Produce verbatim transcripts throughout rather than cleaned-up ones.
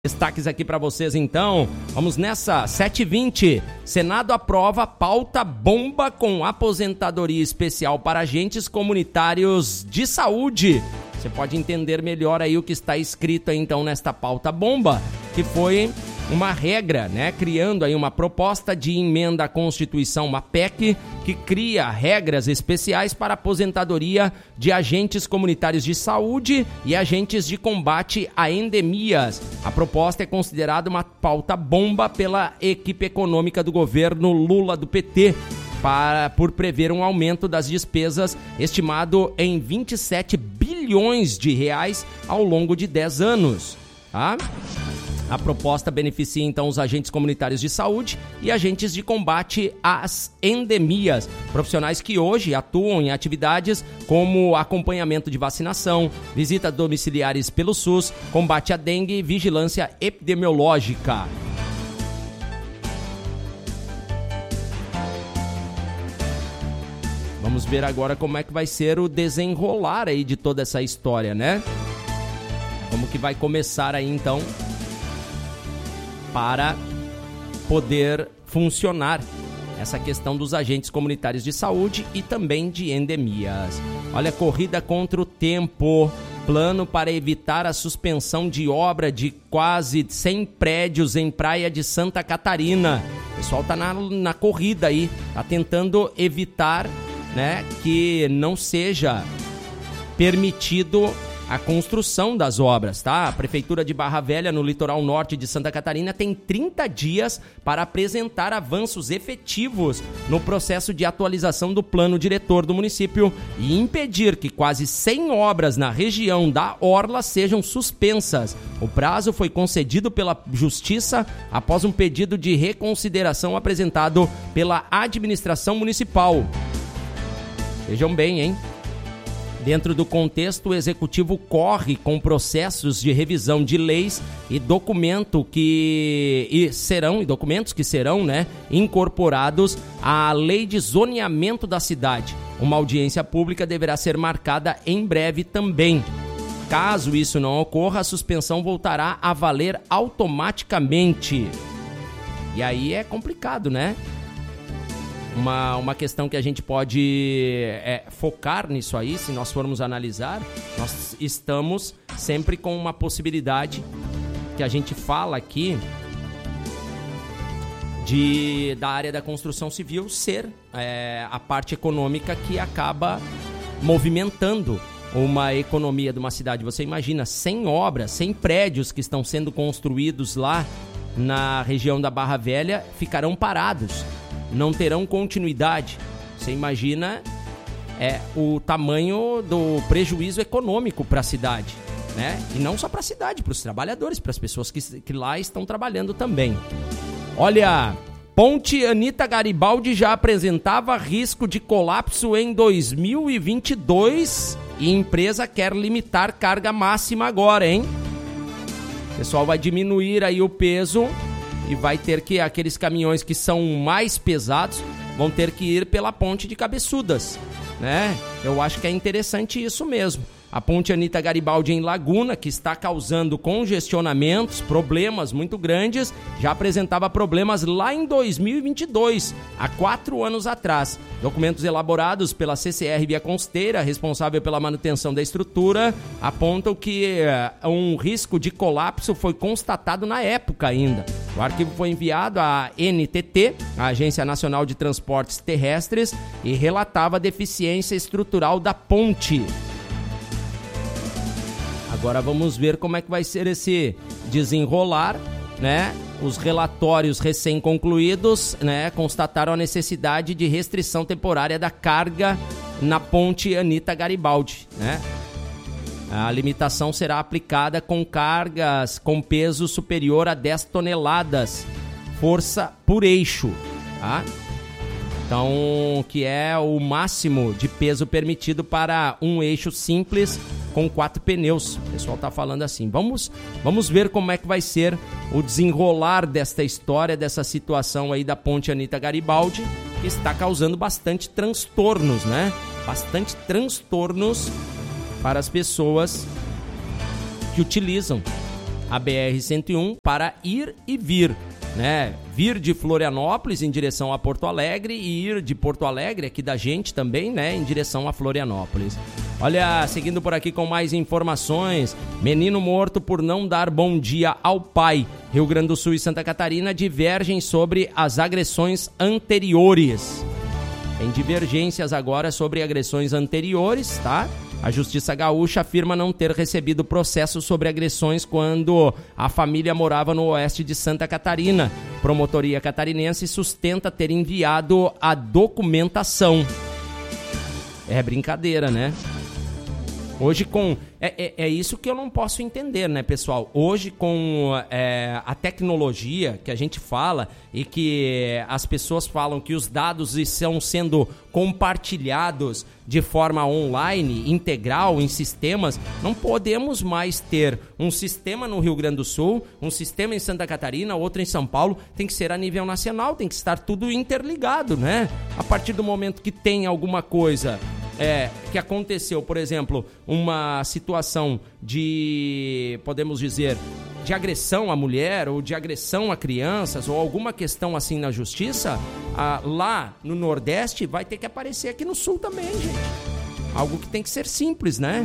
Destaques aqui para vocês então, vamos nessa, sete e vinte, Senado aprova pauta bomba com aposentadoria especial para agentes comunitários de saúde. Você pode entender melhor aí o que está escrito então nesta pauta bomba, que foi uma regra, né, criando aí uma proposta de emenda à Constituição, uma P E C, que cria regras especiais para aposentadoria de agentes comunitários de saúde e agentes de combate a endemias. A proposta é considerada uma pauta bomba pela equipe econômica do governo Lula do P T, para, por prever um aumento das despesas estimado em vinte e sete bilhões de reais ao longo de dez anos. Tá? A proposta beneficia, então, os agentes comunitários de saúde e agentes de combate às endemias, profissionais que hoje atuam em atividades como acompanhamento de vacinação, visitas domiciliares pelo SUS, combate à dengue e vigilância epidemiológica. Vamos ver agora como é que vai ser o desenrolar aí de toda essa história, né? Como que vai começar aí, então, para poder funcionar essa questão dos agentes comunitários de saúde e também de endemias. Olha, corrida contra o tempo, plano para evitar a suspensão de obra de quase cem prédios em Praia de Santa Catarina. O pessoal tá na, na corrida aí, tá tentando evitar, né, que não seja permitido a construção das obras, tá? A Prefeitura de Barra Velha, no litoral norte de Santa Catarina, tem trinta dias para apresentar avanços efetivos no processo de atualização do plano diretor do município e impedir que quase cem obras na região da Orla sejam suspensas. O prazo foi concedido pela Justiça após um pedido de reconsideração apresentado pela administração municipal. Vejam bem, hein? Dentro do contexto, o Executivo corre com processos de revisão de leis e, documento que, e, serão, e documentos que serão, né, incorporados à Lei de Zoneamento da cidade. Uma audiência pública deverá ser marcada em breve também. Caso isso não ocorra, a suspensão voltará a valer automaticamente. E aí é complicado, né? Uma, uma questão que a gente pode é, focar nisso aí, se nós formos analisar, nós estamos sempre com uma possibilidade que a gente fala aqui de, da área da construção civil ser é, a parte econômica que acaba movimentando uma economia de uma cidade. Você imagina, cem obras, cem prédios que estão sendo construídos lá na região da Barra Velha ficarão parados. Não terão continuidade. Você imagina é, o tamanho do prejuízo econômico para a cidade, né? E não só para a cidade, para os trabalhadores, para as pessoas que, que lá estão trabalhando também. Olha, Ponte Anita Garibaldi já apresentava risco de colapso em dois mil e vinte e dois e empresa quer limitar carga máxima agora, hein? O pessoal vai diminuir aí o peso e vai ter que, aqueles caminhões que são mais pesados, vão ter que ir pela ponte de Cabeçudas, né? Eu acho que é interessante isso mesmo. A ponte Anita Garibaldi em Laguna, que está causando congestionamentos, problemas muito grandes, já apresentava problemas lá em dois mil e vinte e dois, há quatro anos atrás. Documentos elaborados pela C C R Via Costeira, responsável pela manutenção da estrutura, apontam que uh, um risco de colapso foi constatado na época ainda. O arquivo foi enviado à N T T, a Agência Nacional de Transportes Terrestres, e relatava a deficiência estrutural da ponte. Agora vamos ver como é que vai ser esse desenrolar, né? Os relatórios recém-concluídos, né, constataram a necessidade de restrição temporária da carga na ponte Anita Garibaldi, né? A limitação será aplicada com cargas com peso superior a dez toneladas, força por eixo, tá? Então, que é o máximo de peso permitido para um eixo simples com quatro pneus. O pessoal tá falando assim. Vamos, vamos ver como é que vai ser o desenrolar desta história, dessa situação aí da ponte Anita Garibaldi, que está causando bastante transtornos, né? Bastante transtornos para as pessoas que utilizam a B R cento e um para ir e vir, né? Vir de Florianópolis em direção a Porto Alegre e ir de Porto Alegre, aqui da gente também, né, em direção a Florianópolis. Olha, seguindo por aqui com mais informações, menino morto por não dar bom dia ao pai. Rio Grande do Sul e Santa Catarina divergem sobre as agressões anteriores. Tem divergências agora sobre agressões anteriores, tá? A Justiça Gaúcha afirma não ter recebido processo sobre agressões quando a família morava no oeste de Santa Catarina. Promotoria catarinense sustenta ter enviado a documentação. É brincadeira, né? Hoje com... É, é, é isso que eu não posso entender, né, pessoal? Hoje com é, a tecnologia que a gente fala e que as pessoas falam que os dados estão sendo compartilhados de forma online, integral, em sistemas, não podemos mais ter um sistema no Rio Grande do Sul, um sistema em Santa Catarina, outro em São Paulo, tem que ser a nível nacional, tem que estar tudo interligado, né? A partir do momento que tem alguma coisa... É, que aconteceu, por exemplo, uma situação de, podemos dizer, de agressão à mulher ou de agressão a crianças ou alguma questão assim na justiça, ah, lá no Nordeste vai ter que aparecer aqui no Sul também, gente. Algo que tem que ser simples, né?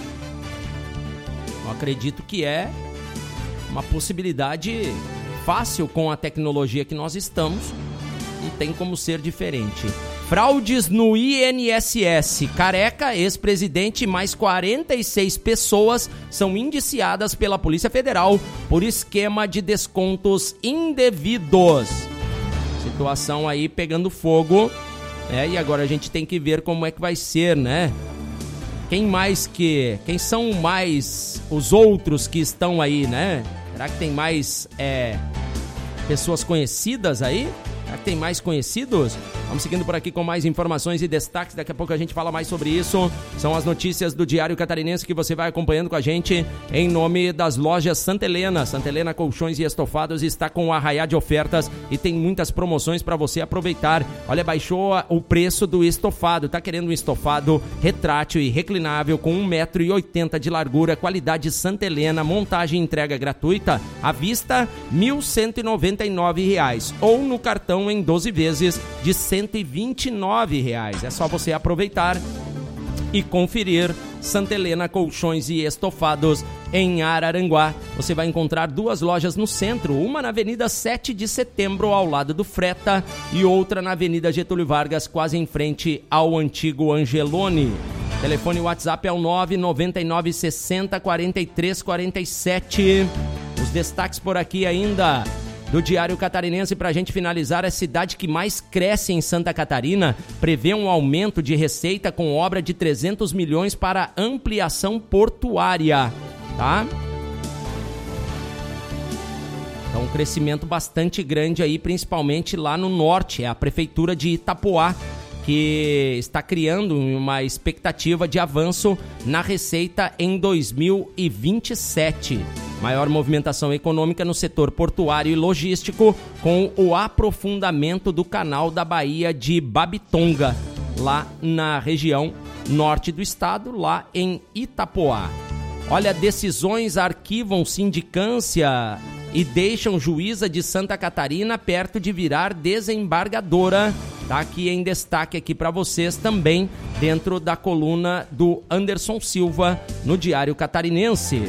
Eu acredito que é uma possibilidade fácil com a tecnologia que nós estamos, não tem como ser diferente. Fraudes no I N S S. Careca, ex-presidente, mais quarenta e seis pessoas são indiciadas pela Polícia Federal por esquema de descontos indevidos. Situação aí pegando fogo, né? E agora a gente tem que ver como é que vai ser, né? Quem mais que... Quem são mais os outros que estão aí, né? Será que tem mais é, pessoas conhecidas aí? Será que tem mais conhecidos? Vamos seguindo por aqui com mais informações e destaques. Daqui a pouco a gente fala mais sobre isso. São as notícias do Diário Catarinense que você vai acompanhando com a gente em nome das lojas Santa Helena. Santa Helena Colchões e Estofados está com um arraiá de ofertas e tem muitas promoções para você aproveitar. Olha, baixou o preço do estofado. Tá querendo um estofado retrátil e reclinável com um metro e oitenta de largura, qualidade Santa Helena, montagem e entrega gratuita, à vista mil cento e noventa e nove reais ou no cartão em doze vezes de cento e vinte e nove reais. É só você aproveitar e conferir. Santa Helena Colchões e Estofados em Araranguá. Você vai encontrar duas lojas no centro, uma na Avenida sete de setembro ao lado do Freta e outra na Avenida Getúlio Vargas, quase em frente ao antigo Angelone. Telefone WhatsApp é o nove nove nove sessenta quarenta e três quarenta e sete. Os destaques por aqui ainda do Diário Catarinense para a gente finalizar. A cidade que mais cresce em Santa Catarina prevê um aumento de receita com obra de trezentos milhões para ampliação portuária, tá? Então um crescimento bastante grande aí, principalmente lá no norte. É a Prefeitura de Itapoá que está criando uma expectativa de avanço na receita em dois mil e vinte e sete. Maior movimentação econômica no setor portuário e logístico, com o aprofundamento do canal da Baía de Babitonga, lá na região norte do estado, lá em Itapoá. Olha, decisões arquivam sindicância e deixam juíza de Santa Catarina perto de virar desembargadora. Tá aqui em destaque aqui para vocês também, dentro da coluna do Anderson Silva no Diário Catarinense.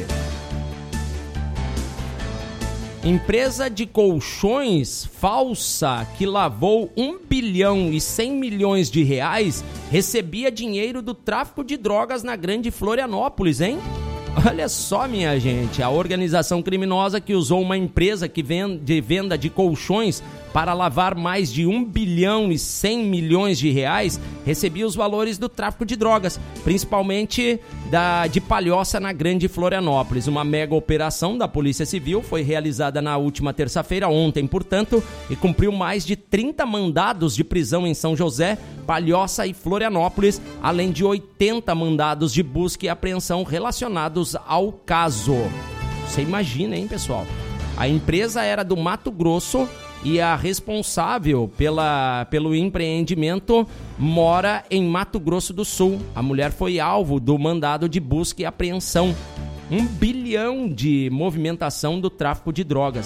Empresa de colchões falsa que lavou um bilhão e cem milhões de reais recebia dinheiro do tráfico de drogas na Grande Florianópolis, hein? Olha só, minha gente, a organização criminosa que usou uma empresa que vende, de venda de colchões para lavar mais de um bilhão e cem milhões de reais recebia os valores do tráfico de drogas, principalmente da, de Palhoça, na Grande Florianópolis. Uma mega operação da Polícia Civil foi realizada na última terça-feira, ontem, portanto, e cumpriu mais de trinta mandados de prisão em São José, Palhoça e Florianópolis, além de oitenta mandados de busca e apreensão relacionados ao caso. Você imagina, hein, pessoal? A empresa era do Mato Grosso e a responsável pela, pelo empreendimento mora em Mato Grosso do Sul. A mulher foi alvo do mandado de busca e apreensão. Um bilhão de movimentação do tráfico de drogas.